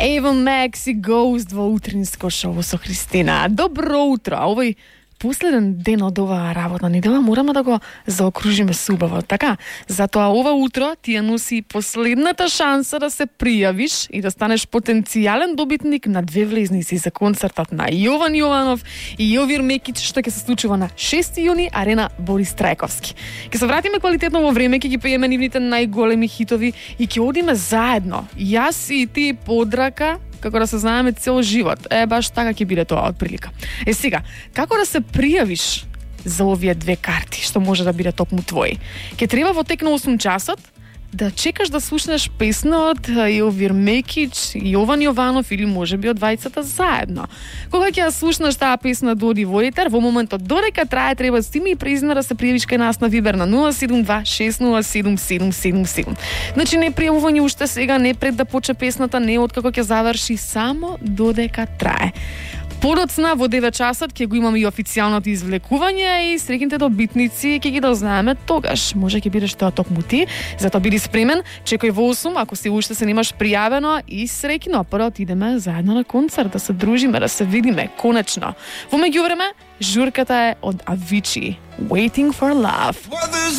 Ava Max и Ghost во утринско шоу со Христина. Добро утро. Овој последен ден од оваа работна недела мораме да го заокружиме субаво, така? Затоа ова утро ти ја носи последната шанса да се пријавиш и да станеш потенцијален добитник на 2 влезници за концертот на Јован Јованов и Јовир Мекич, што ќе се случува на 6 јуни, арена Борис Трајковски. Ќе се вратиме квалитетно во време, ќе ги пееме нивните најголеми хитови и ќе одиме заедно. Јас и ти под рака, како да се знаеме цел живот. Баш така ќе биде тоа од прилика. Сега, како да се пријавиш за овие 2 карти, што може да биде токму твои? Ќе треба во тек на 8 часот да чекаш да слушнеш песна од Јовир Мекич, Јован Јованов или можеби од двајцата заедно. Кога ќе ја слушнеш таа песна доди во етер, во моментот додека трае треба с име и презиме да се пријавиш кај нас на Вибер на 072-607-777. Значи не пријавување уште сега, не пред да почне песната, не откако ќе заврши, само додека трае. Подоцна во 9 часот ќе го имаме и официјалното извлекување и среќните добитници ќе ги дознаеме тогаш. Може ќе бидеш тоа токму ти, затоа биди спремен, чекај во 8, ако си уште се немаш пријавено и среќно, прво идеме заедно на концерт, да се дружиме, да се видиме, конечно. Во меѓувреме, журката е од Avicii, Waiting for Love.